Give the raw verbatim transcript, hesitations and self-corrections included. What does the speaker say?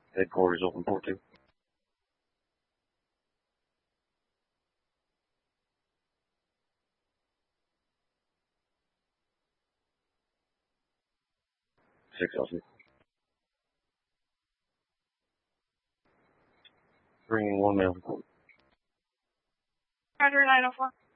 Headquarters open port two. Six oh six. Bringing one mail. Roger, nine oh four.